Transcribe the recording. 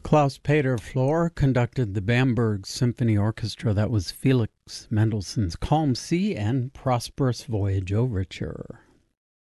Klaus Peter Flor conducted the Bamberg Symphony Orchestra. That was Felix Mendelssohn's Calm Sea and Prosperous Voyage Overture.